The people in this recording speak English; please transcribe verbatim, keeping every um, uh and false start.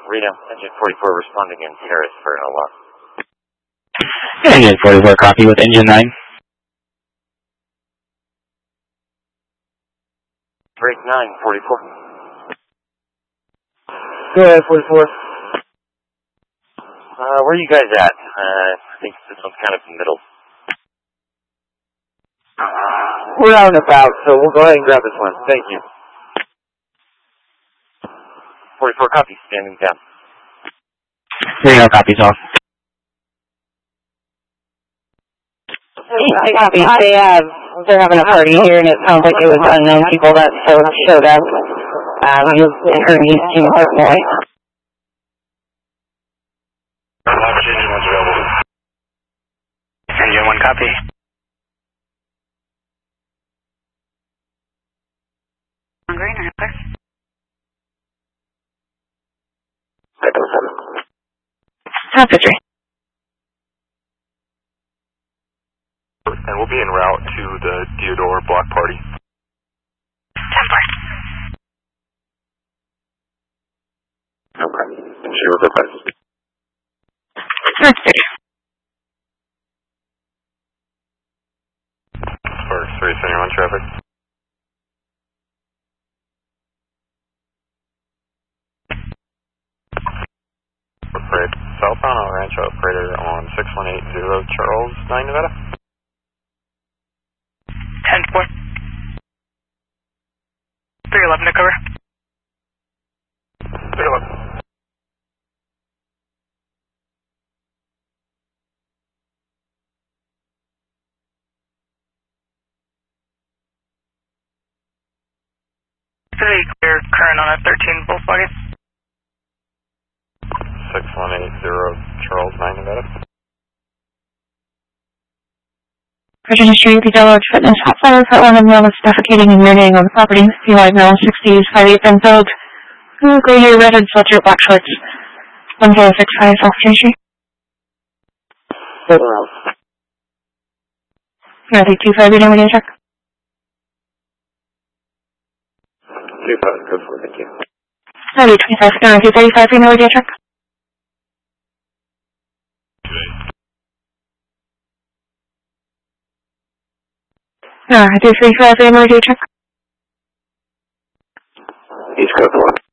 Reno, engine forty-four responding in Paris for an alarm. Engine forty-four, copy with engine nine. Break nine, forty-four. Go ahead, forty-four. Uh, where are you guys at? Uh, I think this one's kind of in the middle. We're out and about, so we'll go ahead and grab this one. Thank you. forty-four, copy, standing down. Reno, copies all. I copy. They have, they're having a party here, and it sounds like it was unknown people that showed, showed up. Um, and Ernie's team Hartmoy. Engine one's available. Engine one, copy. On green or clear? Half three. And we'll be en route to the Theodore block party. Okay. She was okay. Half three. Sparks three seventy-one traffic. Freight southbound El Rancho operator on six one eight zero Charles, nine Nevada. ten four. three eleven to cover. three eleven. three clear current on a thirteen Volkswagen. six one eight zero Charles, nine Nevada. Virginia Street, the Delaware Fitness Hot Fire, Part one of male is defecating and urinating on the property. C Y male, sixties, five eight Benfield. Gray hair, redhead, sweatshirt, black shorts. one zero six five South J Street. Northeast two five, reading radio check. two five, good for thank you. Northeast twenty-five, Northeast thirty-five, reading radio check. Northeast thirty-five, reading radio check. East Coast one.